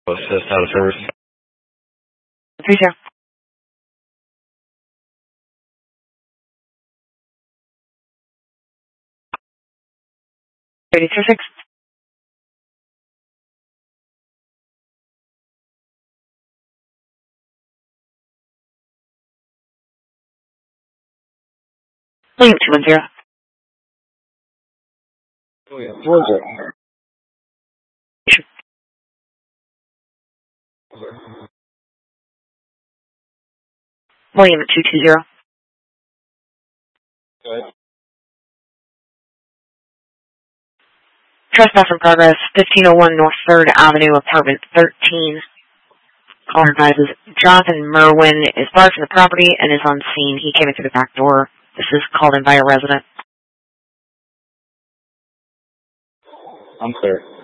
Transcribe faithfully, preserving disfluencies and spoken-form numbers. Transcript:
Assist out of service. Three zero. Thirty-two six. William two one zero. Oh yeah. What was it? William two two zero. Go ahead. Trespass in progress. Fifteen oh one North Third Avenue, apartment thirteen. Caller advises Jonathan Merwin is barred from the property and is on scene. He came in through the back door. This is called in by a resident. I'm clear.